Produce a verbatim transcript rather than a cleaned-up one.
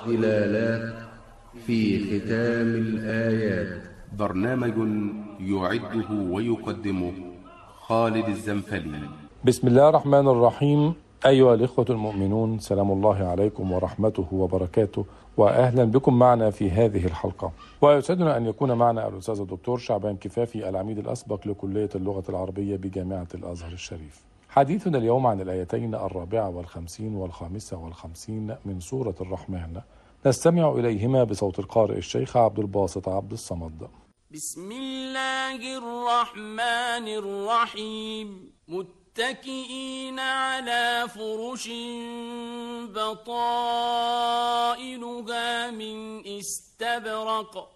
والظلالات في ختام الآيات. برنامج يعده ويقدمه خالد الزنفلي. بسم الله الرحمن الرحيم. أيها الإخوة المؤمنون، سلام الله عليكم ورحمته وبركاته، وأهلا بكم معنا في هذه الحلقة. ويسعدنا أن يكون معنا الأستاذ الدكتور شعبان كفافي، العميد الأسبق لكلية اللغة العربية بجامعة الأزهر الشريف. حديثنا اليوم عن الآيتين الرابعة والخمسين والخامسة والخمسين من سورة الرحمن، نستمع إليهما بصوت القارئ الشيخ عبد الباسط عبد الصمد. بسم الله الرحمن الرحيم. متكئين على فرش بطائنها من استبرق